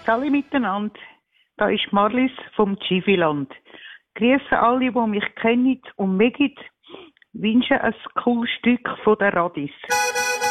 Salut miteinander, da ist Marlies vom Giviland. Grüße alle, die mich kennen und mögen, wünsche ein cooles Stück von der Radis.